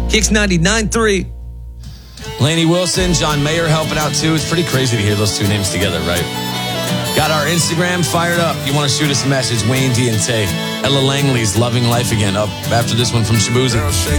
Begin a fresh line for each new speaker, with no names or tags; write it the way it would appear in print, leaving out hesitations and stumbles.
Kicks 99.3.
Lainey Wilson, John Mayer helping out too. It's pretty crazy to hear those two names together, right? Got our Instagram fired up. You want to shoot us a message, Wayne D and Tay. Ella Langley's Loving Life Again up after this one from Shabuzi.